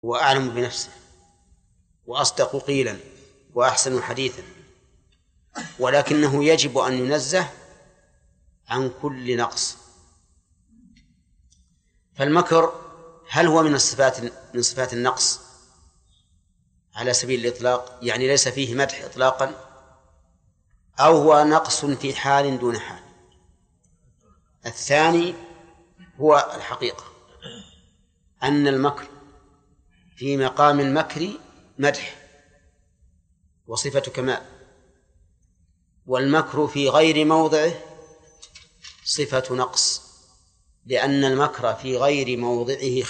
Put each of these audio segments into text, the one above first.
هو أعلم بنفسه وأصدق قيلا وأحسن حديثا، ولكنه يجب أن ينزه عن كل نقص. فالمكر هل هو من صفات النقص على سبيل الإطلاق، يعني ليس فيه مدح إطلاقا، أو هو نقص في حال دون حال؟ الثاني هو الحقيقة، أن المكر في مقام المكر مدح وصفة كمال، والمكر في غير موضعه صفة نقص، لأن المكر في غير موضعه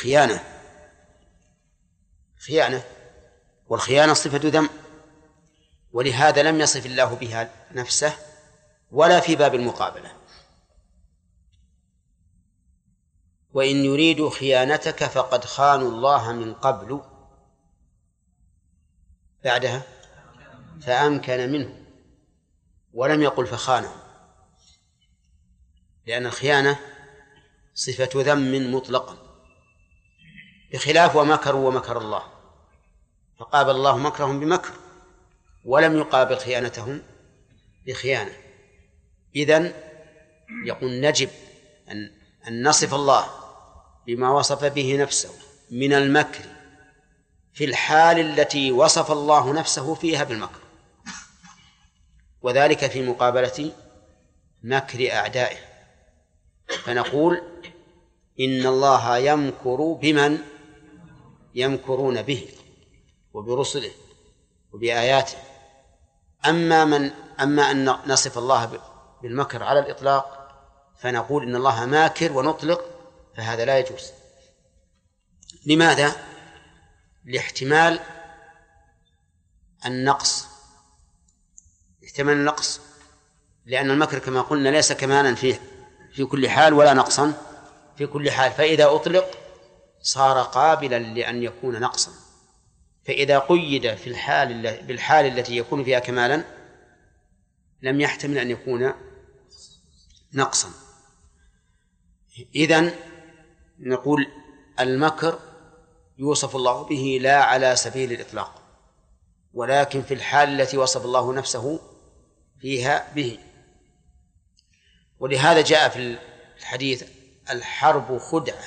خيانة، والخيانة صفة ذم، ولهذا لم يصف الله بها نفسه ولا في باب المقابلة. وإن يريدوا خيانتك فقد خانوا الله من قبل بعدها فأمكن منه، ولم يقل فخانه، لأن الخيانة صفة ذم مطلقا، بخلاف ومكروا ومكر الله، فقابل الله مكرهم بمكر ولم يقابل خيانتهم بخيانة. إذن يقول نجب أن نصف الله بما وصف به نفسه من المكر في الحال التي وصف الله نفسه فيها بالمكر، وذلك في مقابلة مكر أعدائه. فنقول إن الله يمكر بمن يمكرون به وبرسله وبآياته. أما أن نصف الله بالمكر على الإطلاق فنقول إن الله ماكر ونطلق، فهذا لا يجوز. لماذا؟ لاحتمال النقص، لأن المكر كما قلنا ليس كمالا في كل حال ولا نقصا في كل حال، فإذا أطلق صار قابلا لأن يكون نقصا، فإذا قيد بالحال التي يكون فيها كمالا لم يحتمل أن يكون نقصا. إذن نقول المكر يوصف الله به لا على سبيل الإطلاق، ولكن في الحال التي وصف الله نفسه فيها به. ولهذا جاء في الحديث الحرب خدعة،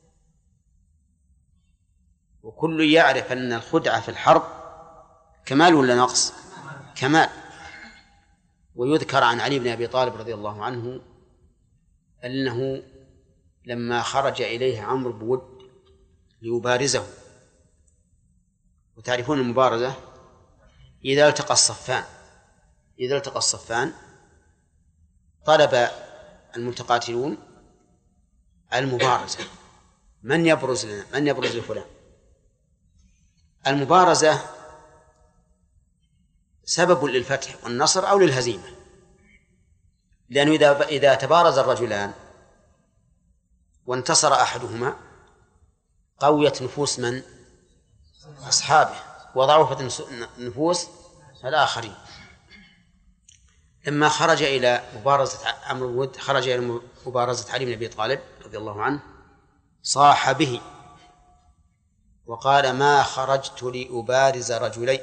وكل يعرف أن الخدعة في الحرب كمال ولا نقص؟ كمال. ويذكر عن علي بن أبي طالب رضي الله عنه أنه لما خرج إليه عمرو بن ود ليبارزه، وتعرفون المبارزة إذا التقى الصفان طلب المتقاتلون المبارزة، من يبرز لفلان. المبارزة سبب للفتح والنصر أو للهزيمة، لأنه إذا تبارز الرجلان وانتصر أحدهما قويت نفوس من؟ أصحابه، وضعفت نفوس الآخرين. لما خرج إلى مبارزة عمرو بن ود، خرج إلى مبارزة علي بن أبي طالب رضي الله عنه، صاح به وقال ما خرجت لأبارز رجلين،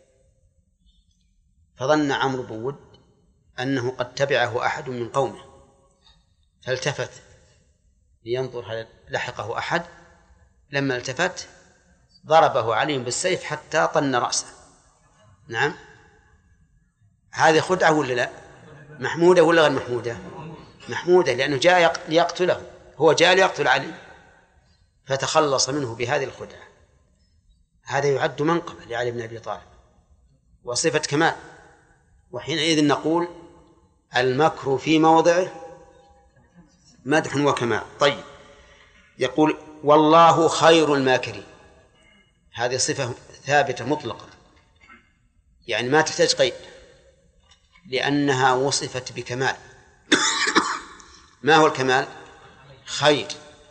فظن عمرو بن ود أنه قد تبعه أحد من قومه، فالتفت لينظر هل لحقه أحد، لما التفت ضربه علي بالسيف حتى طن رأسه. نعم، هذه خدعة ولا لا؟ محمودة ولا غير محمودة؟ محمودة، لأنه جاء ليقتله، هو جاء ليقتل علي فتخلص منه بهذه الخدعة. هذا يعد منقبة لعلي بن أبي طالب وصفة كمال. وحينئذ نقول المكر في موضعه مدح وكمال. طيب، يقول والله خير الماكرين، هذه صفة ثابتة مطلقة، يعني ما تحتاج قيد، لأنها وصفت بكمال. ما هو الكمال؟ خير.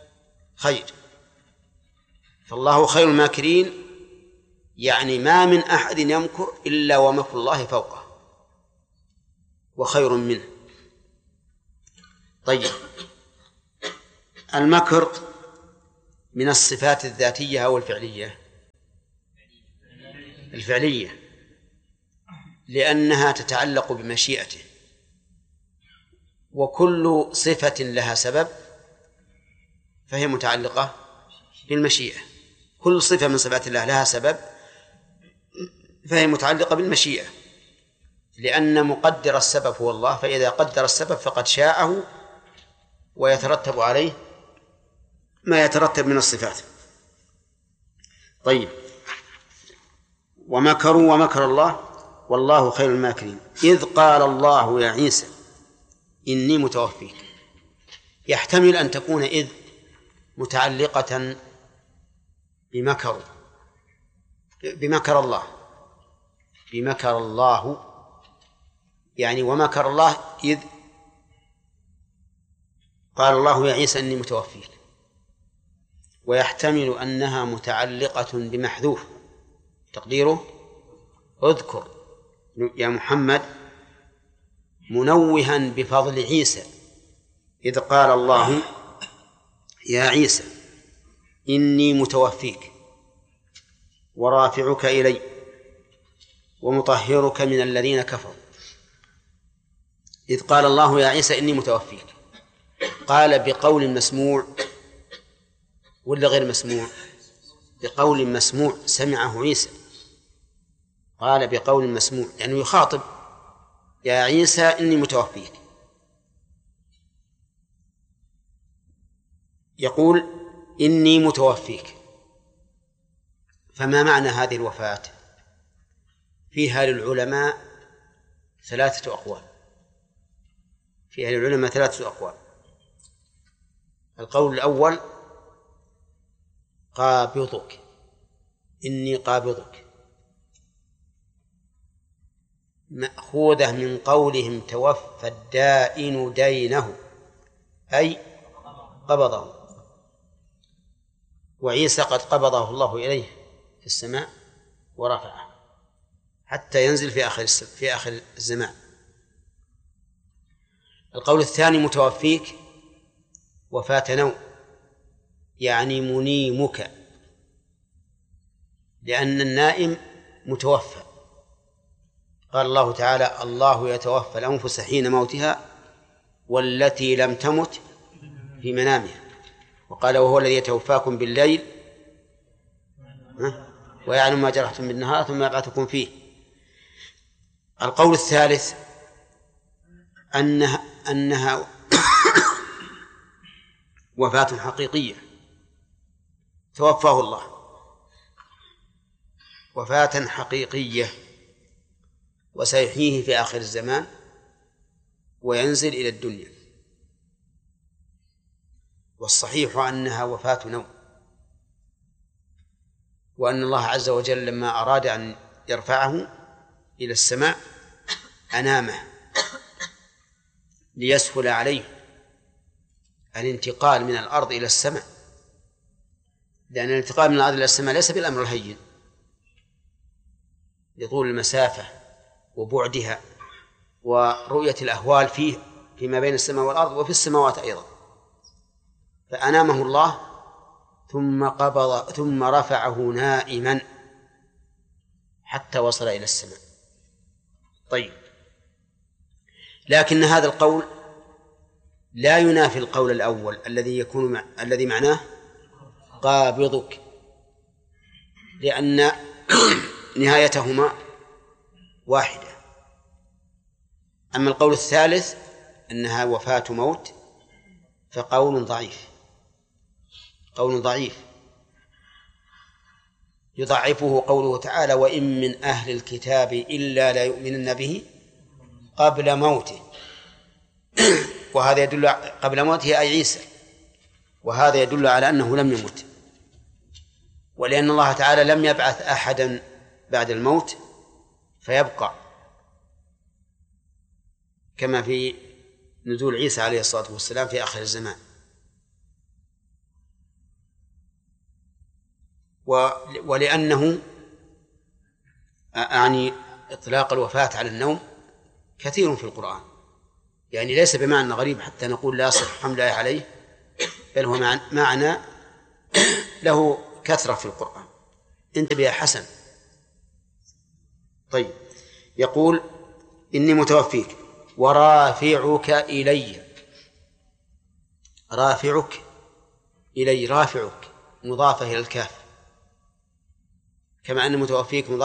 فالله خير الماكرين، يعني ما من أحد يمكر إلا ومكر الله فوقه وخير منه. طيب، المكر من الصفات الذاتية أو الفعلية؟ الفعلية لأنها تتعلق بمشيئته، وكل صفة لها سبب فهي متعلقة بالمشيئة. كل صفة من صفات الله لها سبب فهي متعلقة بالمشيئة، لأن مقدر السبب هو الله، فإذا قدر السبب فقد شاءه ويترتب عليه ما يترتب من الصفات. طيب، ومكروا ومكر الله والله خير الماكرين. إذ قال الله يا عيسى إني متوفيك، يحتمل أن تكون إذ متعلقة بمكر الله، يعني ومكر الله إذ قال الله يا عيسى إني متوفيك، ويحتمل أنها متعلقة بمحذوف تقديره اذكر يا محمد، منوها بفضل عيسى. إذ قال الله يا عيسى إني متوفيك ورافعك إلي ومطهرك من الذين كفروا. إذ قال الله يا عيسى إني متوفيك، قال بقول مسموع ولا غير مسموع؟ بقول مسموع سمعه عيسى، قال بقول مسموع يعني يخاطب يا عيسى إني متوفيك، يقول إني متوفيك. فما معنى هذه الوفاة؟ فيها للعلماء ثلاثة أقوال. القول الأول قابضك، إني قابضك، مأخوذة من قولهم توفى الدائن دينه، أي قبضه، وعيسى قد قبضه الله إليه في السماء ورفعه حتى ينزل في آخر الزمان. القول الثاني متوفيك وفاة نوم، يعني منيمك، لأن النائم متوفى. قال الله تعالى الله يتوفى الأنفس حين موتها والتي لم تمت في منامها، وقال وهو الذي يتوفاكم بالليل ويعلم ما جرحتم بالنهار ثم يبعثكم فيه. القول الثالث أنها وفاة حقيقية توفاه الله وفاة حقيقية، وسيحييه في آخر الزمان وينزل إلى الدنيا. والصحيح أنها وفاة نوم، وأن الله عز وجل لما أراد أن يرفعه إلى السماء أنامه ليسهل عليه الانتقال من الأرض إلى السماء، لأن الانتقال من الأرض إلى السماء ليس بالأمر الهين لطول المسافة وبعدها ورؤية الأهوال فيما بين السماء والأرض وفي السماوات أيضا. فأنامه الله ثم رفعه نائما حتى وصل إلى السماء. طيب، لكن هذا القول لا ينافي القول الأول الذي معناه قابضك، لأن نهايتهما واحدة. أما القول الثالث أنها وفاة موت فقول ضعيف يضعفه قوله تعالى وإن من أهل الكتاب إلا ليؤمنن به قبل موته، وهذا يدل قبل موته أي عيسى، وهذا يدل على أنه لم يمت، ولأن الله تعالى لم يبعث أحدا بعد الموت فيبقى، كما في نزول عيسى عليه الصلاة والسلام في آخر الزمان. ولأنه يعني إطلاق الوفاة على النوم كثير في القرآن، يعني ليس بمعنى غريب حتى نقول لا يصح حمله عليه، بل هو معنى له كثرة في القرآن. انتبه يا حسن، طيب، يقول إني متوفيك ورافعك إلي. رافعك إلي، رافعك مضافة إلى الكاف، كما أن متوفيك مضافة